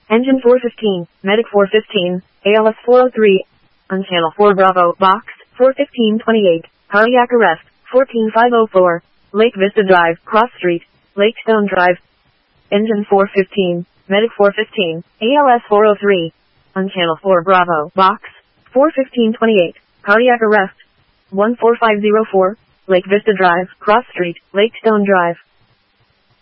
Engine 415, Medic 415, ALS 403, on Channel 4 Bravo, Box 41528, cardiac arrest 14504, Lake Vista Drive, Cross Street, Lakestone Drive. Engine 415, Medic 415, ALS 403, on Channel 4 Bravo, Box 41528, cardiac arrest 14504, Lake Vista Drive, Cross Street, Lakestone Drive.